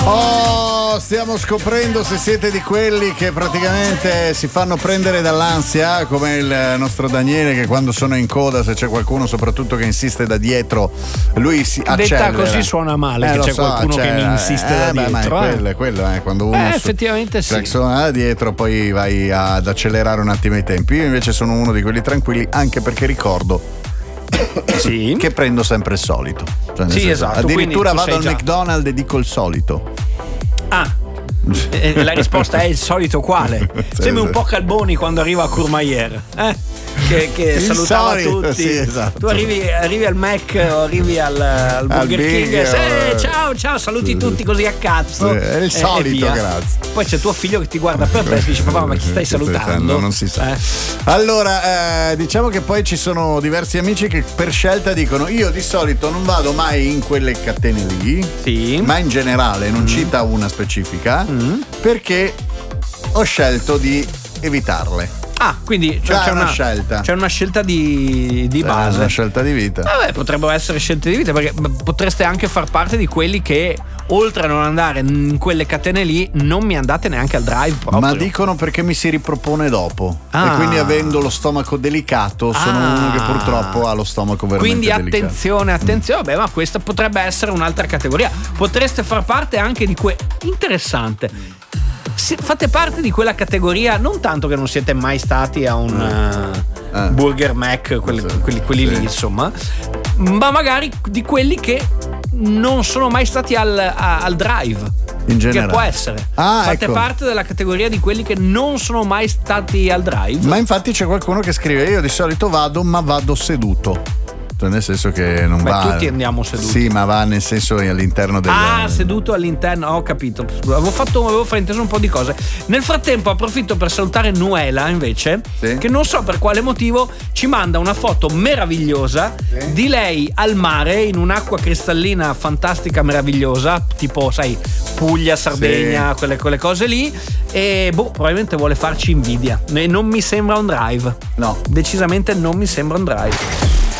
Oh, stiamo scoprendo se siete di quelli che praticamente si fanno prendere dall'ansia, come il nostro Daniele, che quando sono in coda, se c'è qualcuno soprattutto che insiste da dietro, lui si accelera. Detta così suona male, che c'è qualcuno che mi insiste da dietro. Ma quello è quando uno effettivamente sì. Suona da dietro, poi vai ad accelerare un attimo i tempi. Io invece sono uno di quelli tranquilli, anche perché ricordo sì, che prendo sempre il solito. Cioè, sì, esatto. Addirittura vado al McDonald's e dico il solito. La risposta è il solito quale? Sembra un po' Calboni quando arriva a Courmayeur, che salutava tutti. Sì, esatto. Tu arrivi al Mac o arrivi al Burger King, ciao, saluti tutti così a cazzo. È il solito, grazie. Poi c'è tuo figlio che ti guarda perplesso e dice: papà, ma chi stai salutando? Non si sa. Allora, diciamo che poi ci sono diversi amici che per scelta dicono: io di solito non vado mai in quelle catene lì, sì, ma in generale, non cita una specifica, perché ho scelto di evitarle. Quindi c'è una scelta. C'è una scelta di base. Una scelta di vita. Vabbè, potrebbero essere scelte di vita, perché potreste anche far parte di quelli che, oltre a non andare in quelle catene lì, non mi andate neanche al drive proprio. Ma dicono perché mi si ripropone dopo. E quindi, avendo lo stomaco delicato, sono uno che purtroppo ha lo stomaco veramente delicato. Quindi attenzione. Vabbè, ma questa potrebbe essere un'altra categoria. Potreste far parte anche di interessante. Fate parte di quella categoria, non tanto che non siete mai stati a un Burger Mac, quelli lì, insomma, ma magari di quelli che non sono mai stati al drive. In generale. Che può essere. Fate parte della categoria di quelli che non sono mai stati al drive. Ma infatti c'è qualcuno che scrive: io di solito vado seduto. Nel senso che non va. Tutti andiamo seduti. Sì, ma va nel senso all'interno del. Seduto all'interno. Ho capito. Avevo frainteso un po' di cose. Nel frattempo approfitto per salutare Nuela, invece, che non so per quale motivo ci manda una foto meravigliosa di lei al mare in un'acqua cristallina fantastica, meravigliosa, tipo, sai, Puglia, Sardegna, quelle cose lì. E probabilmente vuole farci invidia. E non mi sembra un drive. No. Decisamente non mi sembra un drive.